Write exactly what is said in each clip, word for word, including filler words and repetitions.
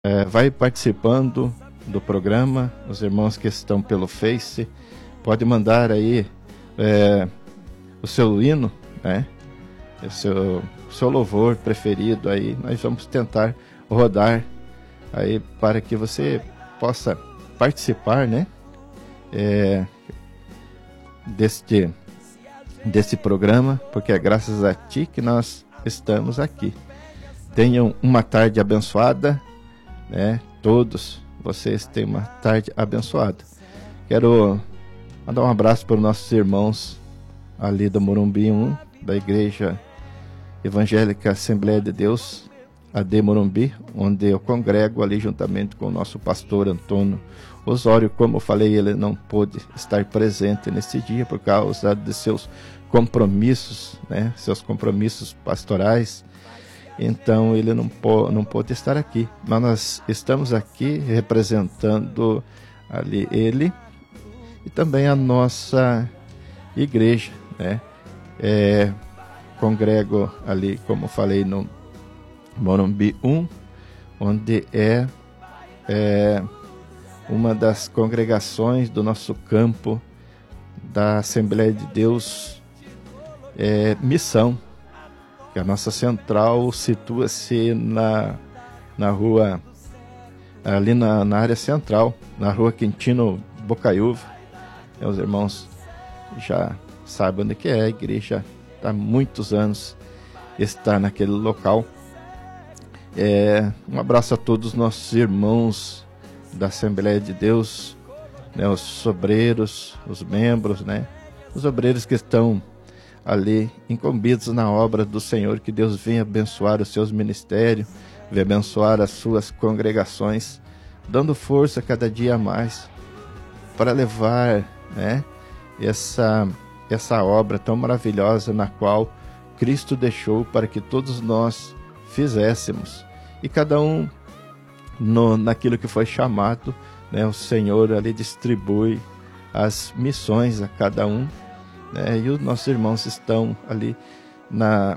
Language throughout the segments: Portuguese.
É, vai participando do programa, os irmãos que estão pelo Face, pode mandar aí é, o seu hino, né? O seu, o seu louvor preferido aí, nós vamos tentar rodar aí para que você possa participar, né? É, deste, deste programa, porque é graças a ti que nós estamos aqui. Tenham uma tarde abençoada, né? Todos vocês têm uma tarde abençoada. Quero mandar um abraço para os nossos irmãos ali do Morumbi um, da Igreja Evangélica Assembleia de Deus, A D Morumbi, onde eu congrego ali juntamente com o nosso pastor Antônio Osório. Como eu falei, ele não pôde estar presente nesse dia por causa de seus compromissos, né? Seus compromissos pastorais. Então ele não, pô, não pôde estar aqui, mas nós estamos aqui representando ali ele e também a nossa igreja, né? É, congrego ali, como falei, no Morumbi um, onde é, é uma das congregações do nosso campo da Assembleia de Deus é, Missão, que a nossa central situa-se na, na rua, ali na, na área central, na rua Quintino Bocaiúva. É, os irmãos já sabem onde que é, a igreja há muitos anos está naquele local. É, um abraço a todos os nossos irmãos da Assembleia de Deus, né, os obreiros, os membros, né, os obreiros que estão ali incumbidos na obra do Senhor. Que Deus venha abençoar os seus ministérios, venha abençoar as suas congregações, dando força cada dia a mais para levar, né, essa, essa obra tão maravilhosa na qual Cristo deixou para que todos nós fizéssemos, e cada um no, naquilo que foi chamado, né, o Senhor ali distribui as missões a cada um, né, e os nossos irmãos estão ali na,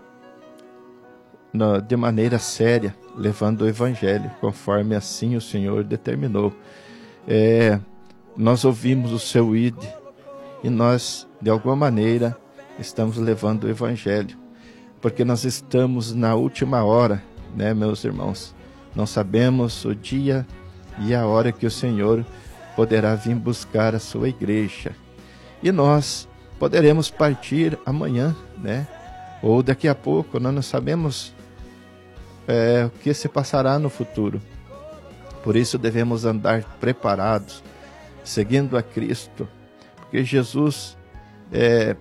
na, de maneira séria, levando o Evangelho, conforme assim o Senhor determinou. É, nós ouvimos o seu I D, e nós, de alguma maneira, estamos levando o Evangelho, porque nós estamos na última hora, né, meus irmãos? Não sabemos o dia e a hora que o Senhor poderá vir buscar a sua igreja. E nós poderemos partir amanhã, né? Ou daqui a pouco, nós não sabemos é, o que se passará no futuro. Por isso devemos andar preparados, seguindo a Cristo, porque Jesus, é,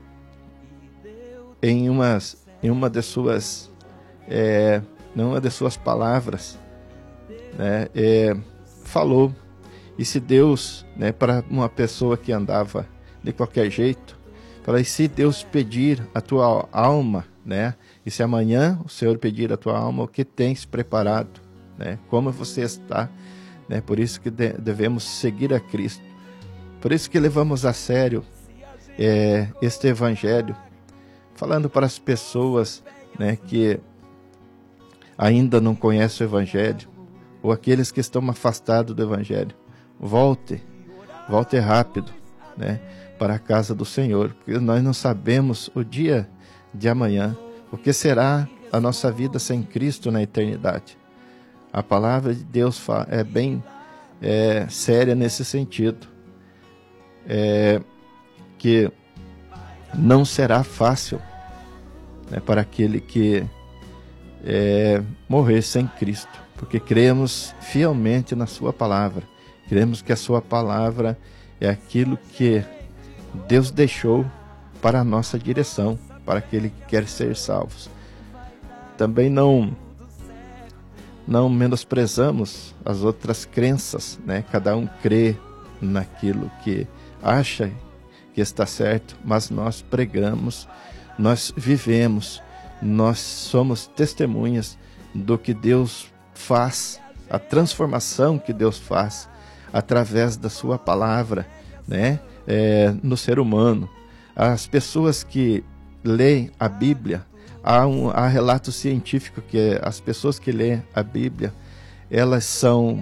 em, umas, em uma de suas, é, uma de suas palavras, né, é, falou, e se Deus, né, para uma pessoa que andava de qualquer jeito, fala, e se Deus pedir a tua alma, né, e se amanhã o Senhor pedir a tua alma, o que tens preparado, né, como você está, né, por isso que de, devemos seguir a Cristo, por isso que levamos a sério é, este Evangelho, falando para as pessoas, né, que ainda não conhecem o Evangelho, ou aqueles que estão afastados do Evangelho. Volte, volte rápido, né, para a casa do Senhor, porque nós não sabemos o dia de amanhã, o que será a nossa vida sem Cristo na eternidade. A palavra de Deus é bem é, séria nesse sentido, é, que não será fácil, né, para aquele que é, morrer sem Cristo, porque cremos fielmente na sua palavra, cremos que a sua palavra é aquilo que Deus deixou para a nossa direção, para aquele que quer ser salvos. Também não não menosprezamos as outras crenças, né? Cada um crê naquilo que acha que está certo, mas nós pregamos, nós vivemos, nós somos testemunhas do que Deus faz, a transformação que Deus faz através da sua palavra, né? É, no ser humano. As pessoas que leem a Bíblia, há um há relato científico que as pessoas que leem a Bíblia, elas são